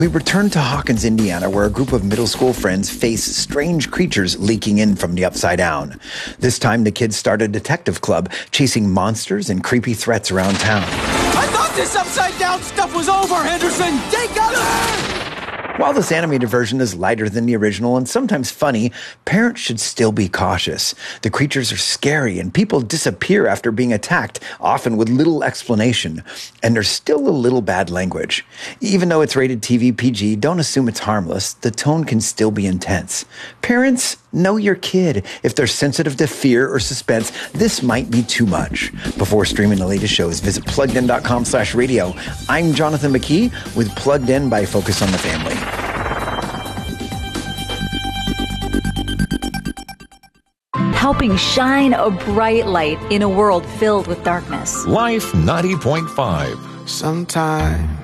We return to Hawkins, Indiana, where a group of middle school friends face strange creatures leaking in from the Upside Down. This time, the kids start a detective club, chasing monsters and creepy threats around town. I thought this Upside Down stuff was over, Henderson! Take cover! While this animated version is lighter than the original and sometimes funny, parents should still be cautious. The creatures are scary and people disappear after being attacked, often with little explanation. And there's still a little bad language. Even though it's rated TV PG, don't assume it's harmless. The tone can still be intense. Parents, know your kid. If they're sensitive to fear or suspense, this might be too much. Before streaming the latest shows, visit PluggedIn.com/radio. I'm Jonathan McKee with Plugged In by Focus on the Family. Helping shine a bright light in a world filled with darkness. Life 90.5. Sometimes